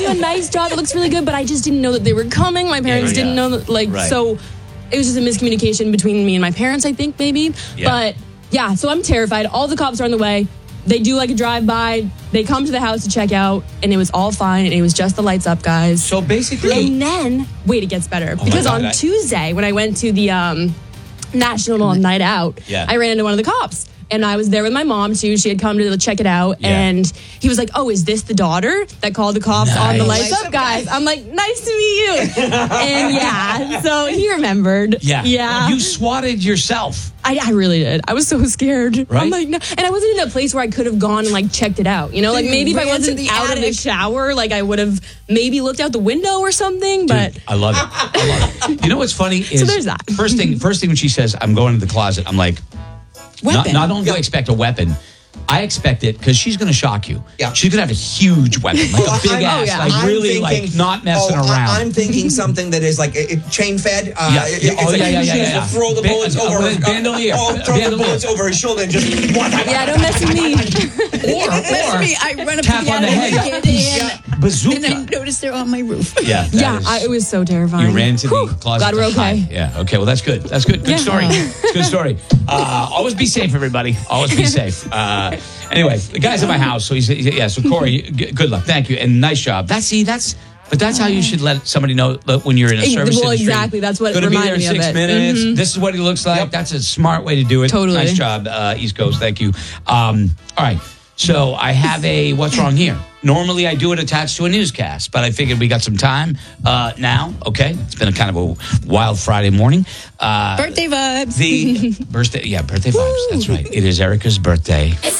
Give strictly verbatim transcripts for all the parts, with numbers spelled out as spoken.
a nice job. It looks really good, but I just didn't know that they were coming. My parents Yeah, yeah. didn't know that, like, Right. so it was just a miscommunication between me and my parents, I think, maybe. Yeah. But yeah, so I'm terrified. All the cops are on the way. They do like a drive-by. They come to the house to check out, and it was all fine, and it was just the lights up, guys. So basically, And then, wait, it gets better. my because God, on I- Tuesday, when I went to the um, National Night Out, Yeah. I ran into one of the cops. And I was there with my mom, too. She had come to check it out. Yeah. And he was like, oh, is this the daughter that called the cops on the Nice. lights up, guys? I'm like, nice to meet you. And yeah, so he remembered. yeah, Yeah. you swatted yourself. I, I really did. I was so scared. Right? I'm like, no. And I wasn't in a place where I could have gone and like checked it out. You know, like You maybe if I ran to wasn't the out of the attic. shower, like I would have maybe looked out the window or something. But Dude, I love it. I love it. You know what's funny is there's that. first thing. First thing when she says, "I'm going to the closet," I'm like, not, Weapon. not only do I expect a weapon, I expect it because she's going to shock you. Yeah. She's going to have a huge weapon, like a big I'm- ass, oh, yeah. like I'm really, like thinking- not messing oh, I- around. I'm thinking something that is like it, it- chain fed. Uh, Yeah. it- Yeah. it's Oh, like yeah, yeah, yeah, she's yeah, gonna yeah. Throw the Ba- bullets uh, over. uh, bandolier. Oh, throw Bandolier. the bullets over his shoulder and just. yeah, don't mess with me. or, That's or me. I run up tap to the on the attic head. and, Bazooka. and I notice they're on my roof. yeah. that yeah, is- I, it was so terrifying. You ran to the Whew. closet. Glad to we're okay. hide. Yeah. Okay. Well, that's good. That's good. Good Yeah. story. It's a good story. Uh, always be safe, everybody. Always be safe. Uh, anyway, the guy's at my house, so he's yeah. So Corey, g- good luck. Thank you, and nice job. That's see, that's. But that's how you should let somebody know that when you're in a Ex- service well, industry. exactly. That's what it Gonna be there in reminded me of six it. minutes. Mhm. This is what he looks like. That's a smart way to do it. Totally. Nice job, uh, East Coast. Thank you. Um, all right. So I have a what's wrong here. Normally I do it attached to a newscast, but I figured we got some time uh, now. Okay, it's been a kind of a wild Friday morning. Uh, Birthday vibes. the birthday, yeah, birthday vibes. That's right. It is Erica's birthday. It's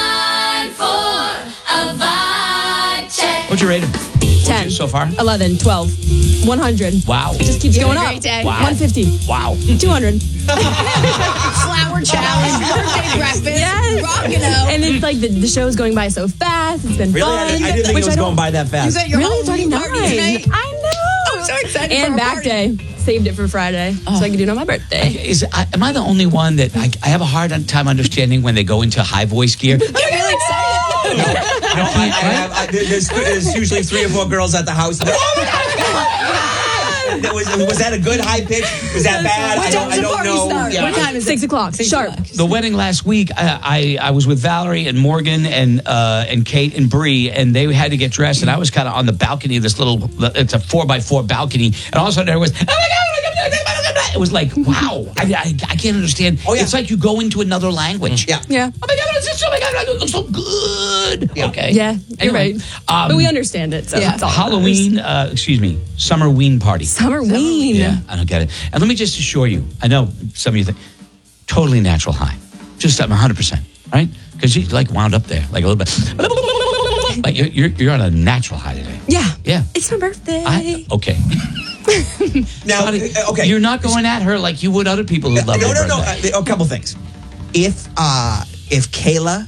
time for a vibe check. What'd you rate him? ten. So far? eleven, twelve, one hundred. Wow. It just keeps You had going a up. great day. Wow. one fifty. Wow. two hundred. Flower challenge, birthday breakfast, Yes. rockin' out. And it's like the, the show's going by so fast. It's been Really, fun. I, I didn't think which it was I don't- going by that You fast. got your Really? It's already Halloween nine. party tonight. I know. I'm so excited And for our back party. day. Saved it for Friday so I could do it on my birthday. Is I, am I the only one that I, I have a hard time understanding when they go into high voice gear? Get really excited. No, I, I have, I, there's, there's usually three or four girls at the house. That was, was that a good high pitch? Was that bad? What I don't, time I does the don't party know. start? Yeah. What time is it? Six o'clock. Sharp. o'clock. The wedding last week, I, I I was with Valerie and Morgan and uh, and Kate and Bree, and they had to get dressed, and I was kind of on the balcony of this little. It's a four by four balcony, and all of a sudden there was. Oh my God! It was like, wow, I, I, I can't understand. Oh, yeah. It's like you go into another language. Yeah. Yeah. Oh my God! It's just, oh my God! It looks so good. Yeah. Okay. Yeah, you're Anyway, right. um, but we understand it. So yeah. it's all that Halloween, uh, excuse me, summer ween party. matters. Summerween. Yeah, I don't get it. And let me just assure you, I know some of you think, totally natural high. Just I'm one hundred percent, right? Because you like wound up there, like a little bit. Like you're, you're, you're on a natural high today. Yeah. Yeah. It's my birthday. I, okay. Now, Honey, uh, okay. You're not going at her like you would other people who Uh, love no, their no, no. birthday. Uh, a couple things. If uh, if Kayla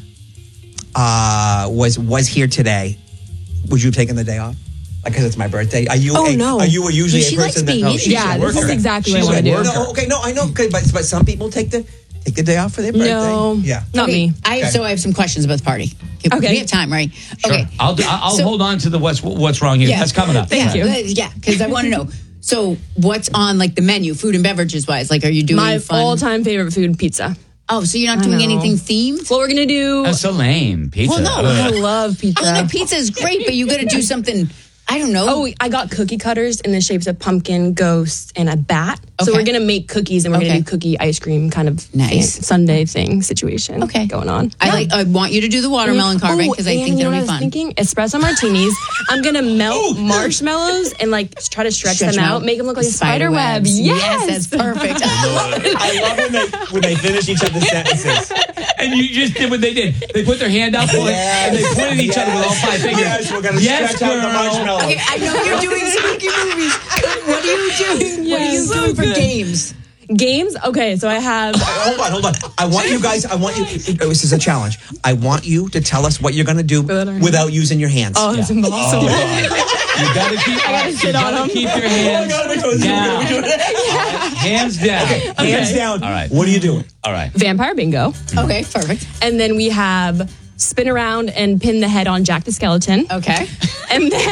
uh, was was here today, would you have taken the day off? Like, because it's my birthday. Are you? Oh, a, no. Are you a usually She a likes person that? being in. she's Yeah, a this is worker. exactly what She's I a want to do. worker. No, okay, no, I know, okay, but but some people take the take the day off for their birthday. No. Yeah. Not Okay, me. I, Okay. So I have some questions about the party. Okay. Okay. We have time, right? Sure. Okay. I'll, I'll I'll So- hold on to the what's what's wrong here. Yeah. That's coming up. Thank yeah, you. uh, Yeah, because I want to know. So, what's on like the menu, food and beverages wise? Like, are you doing My fun? all-time favorite food, pizza. Oh, so you're not I doing know. anything themed? What we're gonna do? That's so lame. Pizza. Well, no. I Ugh. love pizza. I mean, the pizza is great, but you got to do something. I don't know. Oh, I got cookie cutters in the shapes of pumpkin, ghost, and a bat. So Okay. we're gonna make cookies and we're Okay. gonna do cookie ice cream kind of Nice. thing, Sunday thing situation. Okay. going on. I like. I want you to do the watermelon carving because I Oh, and think you it'll know be what I was fun. thinking? Espresso martinis. I'm gonna melt marshmallows and like try to stretch, Stretch them them out, out. make them look like a Spider spider web. webs. Yes, Yes, that's perfect. I love it. I love when they when they finish each other's sentences. And you just did what they did. They put their hand out for it, and they pointed at each other with all five fingers. Yes, we're gonna Yes, stretch out the girl. marshmallow. Okay, I know you're doing spooky movies. What are you doing? What are you Yes. So doing for good. games? Games. Okay, so I have. Hold on, hold on. I want you guys. I want you. This is a challenge. I want you to tell us what you're going to do Without our hands. without using your hands. Oh, it's impossible. You gotta keep. I gotta you sit on gotta them. keep your hands down. Hands down. Hands down. All right. What are you doing? All right. Vampire bingo, Okay, perfect. and then we have spin around and pin the head on Jack the Skeleton, Okay. and then.